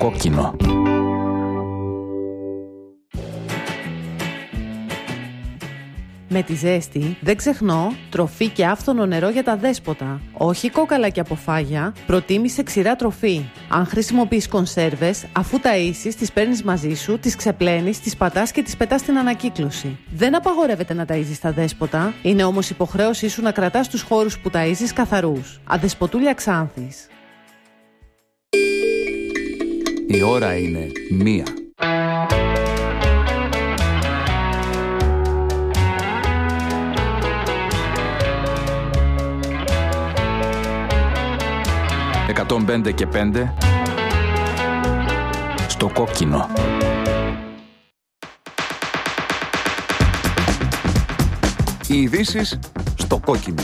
κόκκινο. Με τη ζέστη δεν ξεχνώ τροφή και άφθονο νερό για τα δέσποτα. Όχι κόκαλα και αποφάγια, προτίμησε ξηρά τροφή. Αν χρησιμοποιείς κονσέρβες, αφού ταΐσεις, τις παίρνεις μαζί σου, τις ξεπλένεις, τις πατάς και τις πετάς στην ανακύκλωση. Δεν απαγορεύεται να ταΐζεις τα δέσποτα, είναι όμως υποχρέωσή σου να κρατάς τους χώρους που ταΐζεις καθαρούς. Αδεσποτούλια Ξάνθης. Η ώρα είναι 1. «105 και 5» στο κόκκινο. Οι ειδήσεις στο κόκκινο.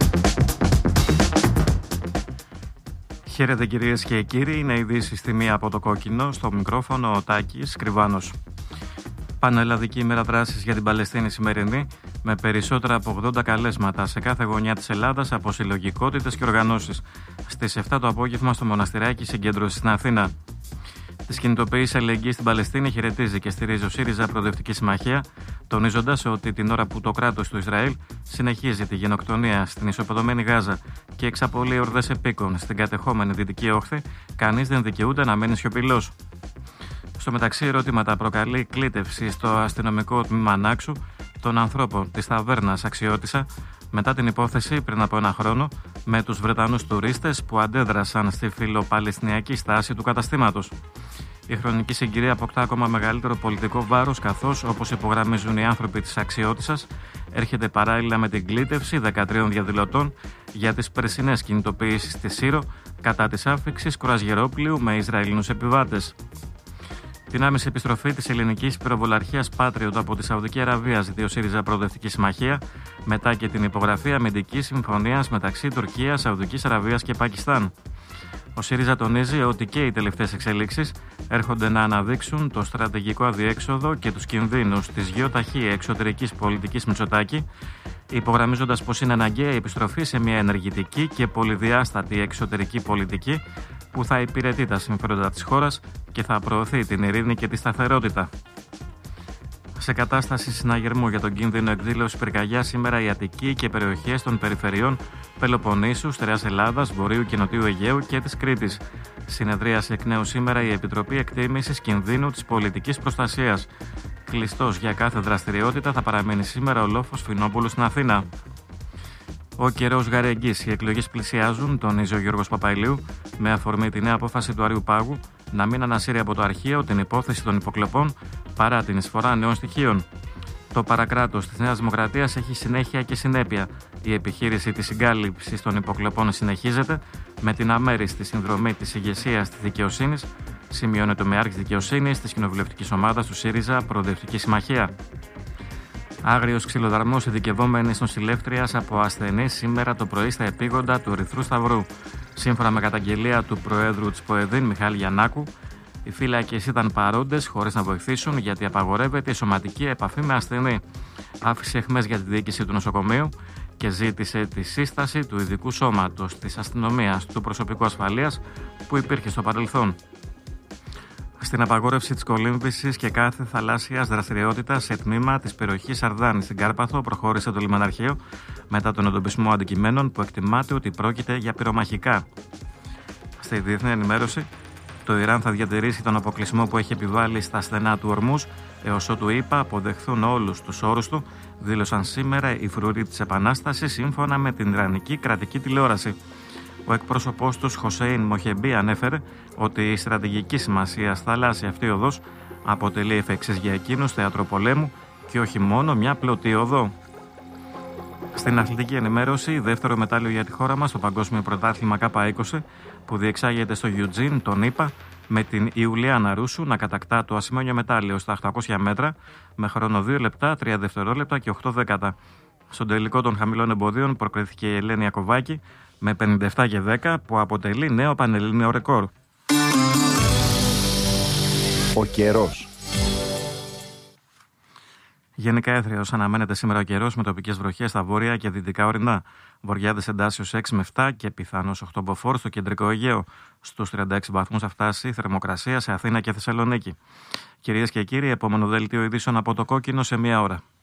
Χαίρετε κυρίες και κύριοι, είναι ειδήσεις στη 1 από το κόκκινο, στο μικρόφωνο ο Τάκης Κρυβάνος. Πανελλαδική ημέρα δράσης για την Παλαιστίνη σημερινή, με περισσότερα από 80 καλέσματα σε κάθε γωνιά της Ελλάδας από συλλογικότητες και οργανώσεις. Στις 7 το απόγευμα στο Μοναστηράκι συγκέντρωση στην Αθήνα. Τις κινητοποιήσεις αλληλεγγύης στην Παλαιστίνη χαιρετίζει και στηρίζει ο ΣΥΡΙΖΑ Προοδευτική Συμμαχία, τονίζοντας ότι την ώρα που το κράτος του Ισραήλ συνεχίζει τη γενοκτονία στην ισοπεδωμένη Γάζα και εξαπολύει ορδές επίκων στην κατεχόμενη Δυτική Όχθη, κανείς δεν δικαιούται να μένει σιωπηλός. Στο μεταξύ, ερωτήματα προκαλεί κλήτευση στο αστυνομικό τμήμα Νάξου των ανθρώπων της ταβέρνας Αξιώτισσα μετά την υπόθεση πριν από ένα χρόνο με τους Βρετανούς τουρίστες που αντέδρασαν στη φιλοπαλαιστινιακή στάση του καταστήματος. Η χρονική συγκυρία αποκτά ακόμα μεγαλύτερο πολιτικό βάρος, καθώς, όπως υπογραμμίζουν οι άνθρωποι της Αξιώτισσας, έρχεται παράλληλα με την κλήτευση 13 διαδηλωτών για τις περσινές κινητοποιήσεις στη Σύρο κατά της άφιξης κρουαζιερόπλοιου με Ισραηλινούς επιβάτες. Την άμεση επιστροφή της ελληνικής πυροβολαρχίας Patriot από τη Σαουδική Αραβία ζητεί ο ΣΥΡΙΖΑ Προοδευτική Συμμαχία, μετά και την υπογραφή αμυντικής συμφωνίας μεταξύ Τουρκίας, Σαουδικής Αραβίας και Πακιστάν. Ο ΣΥΡΙΖΑ τονίζει ότι και οι τελευταίες εξελίξεις έρχονται να αναδείξουν το στρατηγικό αδιέξοδο και τους κινδύνους της γεωταχή εξωτερικής πολιτικής Μητσοτάκη, υπογραμμίζοντας πως είναι αναγκαία η επιστροφή σε μια ενεργητική και πολυδιάστατη εξωτερική πολιτική που θα υπηρετεί τα συμφέροντα της χώρας και θα προωθεί την ειρήνη και τη σταθερότητα. Σε κατάσταση συναγερμού για τον κίνδυνο εκδήλωσης πυρκαγιάς σήμερα η Αττική και περιοχές των περιφερειών Πελοποννήσου, Στερεάς Ελλάδας, Βορείου και Νοτιού Αιγαίου και της Κρήτης. Συνεδρίασε εκ νέου σήμερα η Επιτροπή Εκτίμησης Κινδύνου της Πολιτικής Προστασίας. Κλειστός για κάθε δραστηριότητα θα παραμείνει σήμερα ο λόφος Φινόπουλου στην Αθήνα. Ο καιρός γαρεγγής, οι εκλογές πλησιάζουν, τονίζει ο Γιώργος Παπαϊλίου, με αφορμή τη νέα απόφαση του Αριουπάγου να μην ανασύρει από το αρχείο την υπόθεση των υποκλοπών παρά την εισφορά νέων στοιχείων. Το παρακράτος της Νέας Δημοκρατίας έχει συνέχεια και συνέπεια. Η επιχείρηση της συγκάλυψης των υποκλοπών συνεχίζεται με την αμέριστη συνδρομή της ηγεσίας της δικαιοσύνης, σημειώνεται ο Μεάρχης Δικαιοσύνης της κοινοβουλευτικής ομάδας του ΣΥΡΙΖΑ Προοδευτική Συμμαχία. Άγριος ξυλοδαρμός ειδικευόμενης νοσηλεύτριας από ασθενείς σήμερα το πρωί στα επίγοντα του Ερυθρού Σταυρού. Σύμφωνα με καταγγελία του Προέδρου της ΠΟΕΔΗΝ, Μιχάλη Γιαννάκου, οι φύλακες ήταν παρόντες χωρίς να βοηθήσουν γιατί απαγορεύεται η σωματική επαφή με ασθενή. Άφησε αιχμές για τη διοίκηση του νοσοκομείου και ζήτησε τη σύσταση του ειδικού σώματος της αστυνομίας του προσωπικού ασφαλείας που υπήρχε στο παρελθόν. Στην απαγόρευση της κολύμβησης και κάθε θαλάσσιας δραστηριότητας σε τμήμα της περιοχής Αρδάνη στην Κάρπαθο προχώρησε το λιμαναρχείο μετά τον εντοπισμό αντικειμένων που εκτιμάται ότι πρόκειται για πυρομαχικά. Στη διεθνή ενημέρωση, το Ιράν θα διατηρήσει τον αποκλεισμό που έχει επιβάλει στα στενά του Ορμούζ έως ότου ΗΠΑ αποδεχθούν όλους τους όρους του, δήλωσαν σήμερα οι φρουροί της Επανάστασης σύμφωνα με την Ιρανική κρατική τηλεόραση. Ο εκπρόσωπός τους, Χοσέιν Μοχεμπή, ανέφερε ότι η στρατηγική σημασία θαλάσσια αυτή οδός αποτελεί εφ' εξής για εκείνους θέατρο πολέμου και όχι μόνο μια πλωτή οδό. Στην αθλητική ενημέρωση, δεύτερο μετάλλιο για τη χώρα μας στο Παγκόσμιο Πρωτάθλημα K20 που διεξάγεται στο Eugene, τον ΗΠΑ, με την Ιουλιάνα Ρούσου να κατακτά το ασημένιο μετάλλιο στα 800 μέτρα με χρόνο 2 λεπτά, 3 δευτερόλεπτα και 8 δέκατα. Στον τελικό των χαμηλών εμποδίων προκρίθηκε η Ελένη Ιακωβάκη με 57 και 10 που αποτελεί νέο πανελλήνιο ρεκόρ. Ο καιρός. Γενικά έθριος αναμένεται σήμερα ο καιρός με τοπικές βροχές στα βόρεια και δυτικά ορεινά. Βορειάδες εντάσσεως 6 με 7 και πιθανώς 8 μποφόρ στο κεντρικό Αιγαίο. Στους 36 βαθμούς θα φτάσει η θερμοκρασία σε Αθήνα και Θεσσαλονίκη. Κυρίες και κύριοι, επόμενο δελτίο ειδήσεων από το Κόκκινο σε 1 ώρα.